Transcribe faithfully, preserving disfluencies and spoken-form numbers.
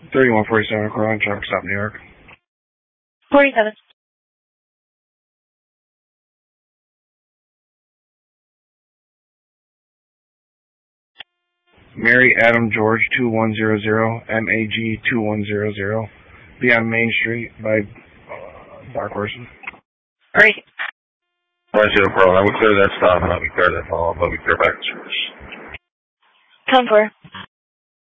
thirty-one forty-seven Coron, traffic stop, New York. forty-seven. Mary Adam George two one zero zero, M A G two one zero zero. Be on Main Street by uh, Dark Horse. Great. one zero Pearl, I would clear that stop and let me clear that follow-up, let me clear back the service. Come for.